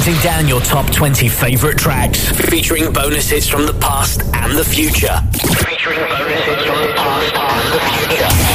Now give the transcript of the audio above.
counting down your top 20 favourite tracks, featuring bonus hits from the past and the future. Featuring bonus hits from the past and the future.